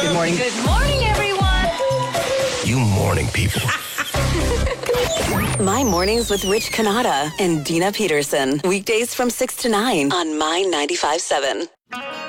Good morning. Good morning, everyone. You morning people. My Mornings with Rich Canada and Dina Peterson. Weekdays from 6 to 9 on My 95.7.